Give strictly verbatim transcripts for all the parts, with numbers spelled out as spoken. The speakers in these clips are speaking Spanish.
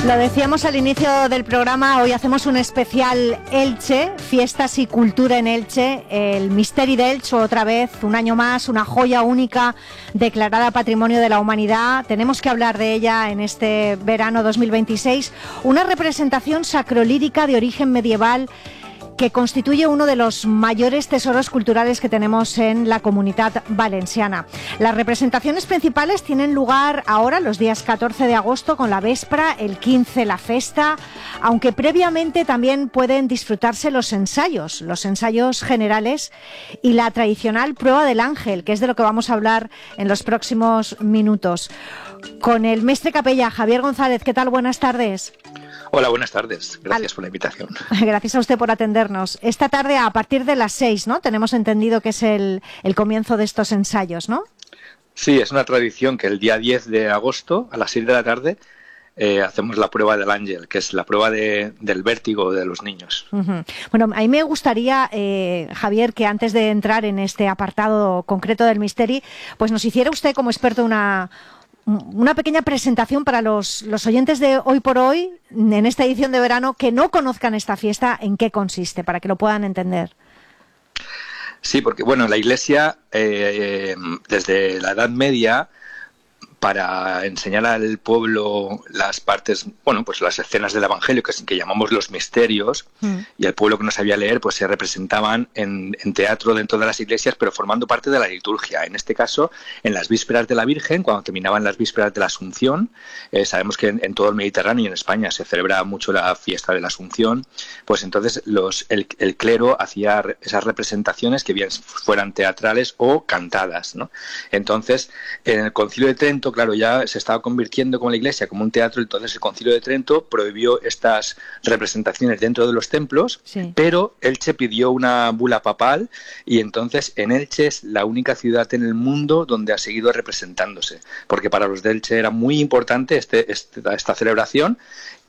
Lo decíamos al inicio del programa, hoy hacemos un especial Elche, fiestas y cultura en Elche, el Misteri de Elche, otra vez, un año más, una joya única declarada Patrimonio de la Humanidad. Tenemos que hablar de ella en este verano dos mil veintiséis, una representación sacrolírica de origen medieval que constituye uno de los mayores tesoros culturales que tenemos en la Comunitat Valenciana. Las representaciones principales tienen lugar ahora, los días catorce de agosto, con la véspera, el quince la festa, aunque previamente también pueden disfrutarse los ensayos, los ensayos generales y la tradicional prueba del ángel, que es de lo que vamos a hablar en los próximos minutos. Con el mestre capella, Javier González. ¿Qué tal? Buenas tardes. Hola, buenas tardes. Gracias Al... por la invitación. Gracias a usted por atendernos. Esta tarde, a partir de las seis, ¿no? Tenemos entendido que es el, el comienzo de estos ensayos, ¿no? Sí, es una tradición que el día diez de agosto, a las seis de la tarde, eh, hacemos la prueba del ángel, que es la prueba de, del vértigo de los niños. Uh-huh. Bueno, a mí me gustaría, eh, Javier, que antes de entrar en este apartado concreto del Misteri, pues nos hiciera usted, como experto, una... una pequeña presentación para los, los oyentes de Hoy por Hoy, en esta edición de verano, que no conozcan esta fiesta, en qué consiste, para que lo puedan entender. Sí, porque bueno, la Iglesia, eh, eh, desde la Edad Media, para enseñar al pueblo las partes, bueno, pues las escenas del Evangelio, que, que llamamos los misterios, mm. y el pueblo que no sabía leer, pues se representaban en, en teatro dentro de las iglesias, pero formando parte de la liturgia. En este caso, en las vísperas de la Virgen, cuando terminaban las vísperas de la Asunción, eh, sabemos que en, en todo el Mediterráneo y en España se celebra mucho la fiesta de la Asunción, pues entonces los, el, el clero hacía esas representaciones que bien fueran teatrales o cantadas, ¿no? Entonces, en el Concilio de Trento, claro, ya se estaba convirtiendo como la Iglesia como un teatro, entonces el Concilio de Trento prohibió estas representaciones dentro de los templos, sí. Pero Elche pidió una bula papal y entonces en Elche es la única ciudad en el mundo donde ha seguido representándose, porque para los de Elche era muy importante este, este, esta celebración.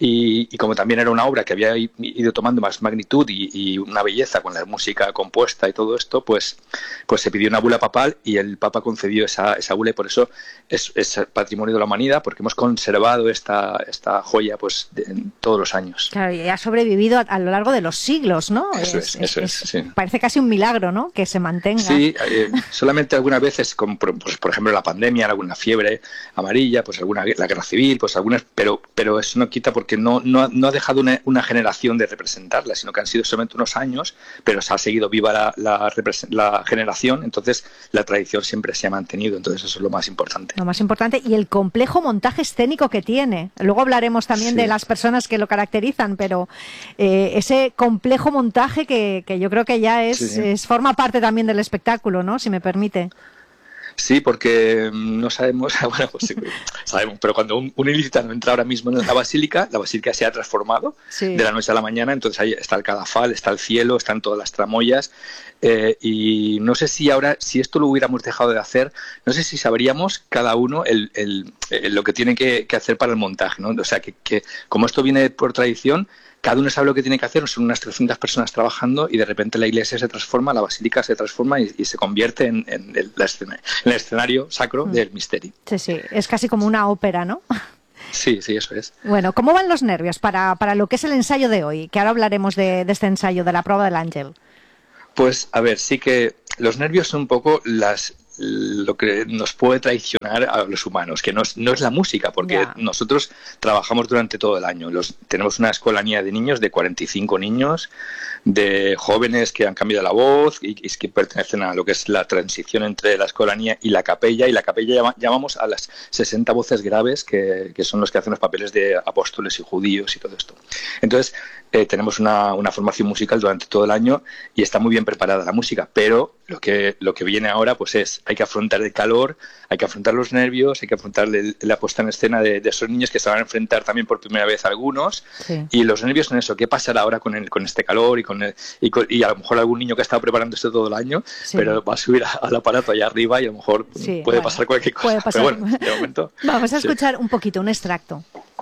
Y, y como también era una obra que había ido tomando más magnitud y, y una belleza con la música compuesta y todo esto, pues, pues se pidió una bula papal y el Papa concedió esa, esa bula, y por eso es, es patrimonio de la humanidad, porque hemos conservado esta, esta joya pues de, en todos los años. Claro, y ha sobrevivido a, a lo largo de los siglos, ¿no? Eso es, es eso es, es sí. Parece casi un milagro, ¿no?, que se mantenga. Sí, eh, solamente algunas veces, como por, pues, por ejemplo la pandemia, alguna fiebre amarilla, pues alguna la guerra civil, pues algunas, pero, pero eso no quita porque que no, no, no ha dejado una, una generación de representarla, sino que han sido solamente unos años, pero se ha seguido viva la, la, la generación, entonces la tradición siempre se ha mantenido, entonces eso es lo más importante. Lo más importante, y el complejo montaje escénico que tiene. Luego hablaremos también sí. de las personas que lo caracterizan, pero eh, ese complejo montaje que, que yo creo que ya es, sí, sí. es forma parte también del espectáculo, ¿no?, si me permite. Sí, porque no sabemos, bueno, pues sí, sabemos, pero cuando un, un ilicitano entra ahora mismo en la basílica, la basílica se ha transformado sí. de la noche a la mañana, entonces ahí está el cadafal, está el cielo, están todas las tramoyas, eh, y no sé si ahora, si esto lo hubiéramos dejado de hacer, no sé si sabríamos cada uno el, el, el, lo que tiene que, que hacer para el montaje, ¿no? O sea, que, que como esto viene por tradición, cada uno sabe lo que tiene que hacer, son unas trescientas personas trabajando y de repente la iglesia se transforma, la basílica se transforma y, y se convierte en, en, el, la escena, en el escenario sacro mm. del Misteri. Sí, sí, es casi como una ópera, ¿no? Sí, sí, eso es. Bueno, ¿cómo van los nervios para, para lo que es el ensayo de hoy? Que ahora hablaremos de, de este ensayo, de la prueba del ángel. Pues, a ver, sí que los nervios son un poco las... lo que nos puede traicionar a los humanos, que no es, no es la música, porque yeah. nosotros trabajamos durante todo el año. Los, tenemos una escolanía de niños, de cuarenta y cinco niños, de jóvenes que han cambiado la voz y, y que pertenecen a lo que es la transición entre la escolanía y la capella, y la capella llama, llamamos a las sesenta voces graves, que, que son los que hacen los papeles de apóstoles y judíos y todo esto. Entonces, eh, tenemos una, una formación musical durante todo el año y está muy bien preparada la música, pero lo que, lo que viene ahora pues es hay que afrontar el calor, hay que afrontar los nervios, hay que afrontar el, la puesta en escena de, de esos niños que se van a enfrentar también por primera vez algunos, sí. y los nervios son eso, ¿qué pasará ahora con, el, con este calor y con, el, y con y a lo mejor algún niño que ha estado preparando esto todo el año, sí. pero va a subir a, al aparato allá arriba y a lo mejor sí, puede bueno, pasar cualquier cosa, puede pasar. Pero bueno, de momento... Vamos a escuchar sí. un poquito, un extracto.